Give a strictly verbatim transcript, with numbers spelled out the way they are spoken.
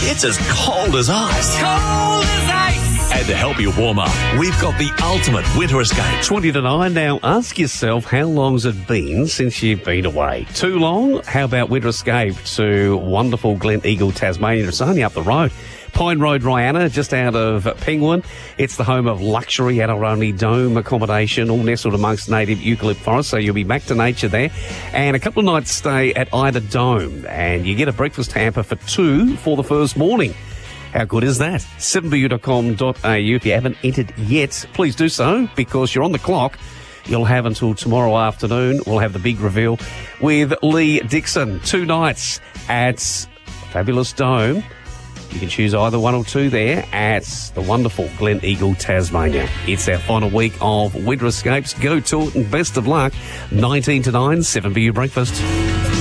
it's as cold as ice. Cold as ice. And to help you warm up, we've got the ultimate winter escape. twenty to nine. Now, ask yourself, how long's it been since you've been away? Too long? How about winter escape to wonderful Glen Eagle, Tasmania? It's only up the road. Pine Road, Rihanna, just out of Penguin. It's the home of luxury adult-only dome accommodation, all nestled amongst native eucalypt forest, so you'll be back to nature there. And a couple of nights stay at Ida Dome, and you get a breakfast hamper for two for the first morning. How good is that? seven b u dot com dot a u. If you haven't entered yet, please do so, because you're on the clock. You'll have until tomorrow afternoon. We'll have the big reveal with Lee Dixon. Two nights at Fabulous Dome. You can choose either one or two there at the wonderful Glen Eagle, Tasmania. It's our final week of Winter Escapes. Go to it and best of luck. nineteen to nine, seven B U Breakfast.